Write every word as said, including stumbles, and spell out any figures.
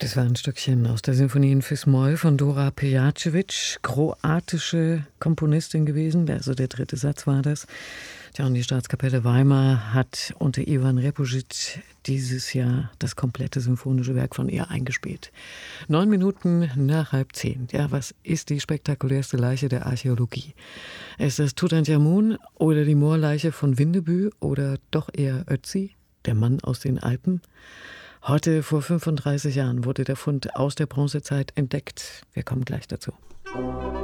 Das war ein Stückchen aus der Sinfonie in Fis-Moll von Dora Pejacevic, kroatische Komponistin gewesen, also der dritte Satz war das. Tja, und die Staatskapelle Weimar hat unter Ivan Repujic dieses Jahr das komplette symphonische Werk von ihr eingespielt. Neun Minuten nach halb zehn. Ja, was ist die spektakulärste Leiche der Archäologie? Ist es Tutanchamun oder die Moorleiche von Windebü oder doch eher Ötzi, der Mann aus den Alpen? Heute vor fünfunddreißig Jahren wurde der Fund aus der Bronzezeit entdeckt. Wir kommen gleich dazu.